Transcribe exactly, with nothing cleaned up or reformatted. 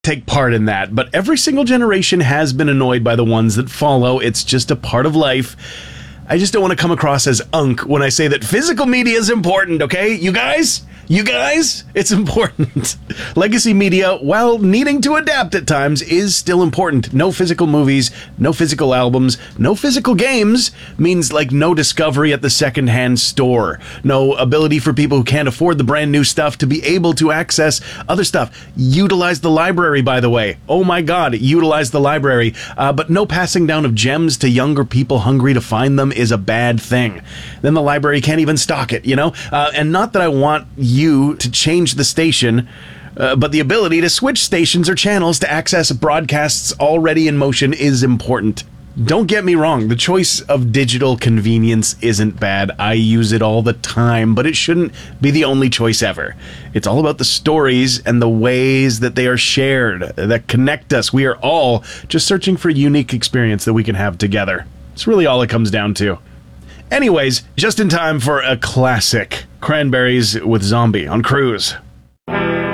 take part in that, but every single generation has been annoyed by the ones that follow. It's just a part of life. I just don't want to come across as unk when I say that physical media is important, okay? You guys? You guys? It's important. Legacy media, while needing to adapt at times, is still important. No physical movies, no physical albums, no physical games means like no discovery at the secondhand store. No ability for people who can't afford the brand new stuff to be able to access other stuff. Utilize the library, by the way. Oh my God, utilize the library. Uh, but no passing down of gems to younger people hungry to find them is a bad thing. Then the library can't even stock it, you know? Uh, and not that I want you to change the station, uh, but the ability to switch stations or channels to access broadcasts already in motion is important. Don't get me wrong, the choice of digital convenience isn't bad. I use it all the time, but it shouldn't be the only choice ever. It's all about the stories and the ways that they are shared, that connect us. We are all just searching for a unique experience that we can have together. It's really all it comes down to. Anyways, just in time for a classic. Cranberries with Zombie on Cruise.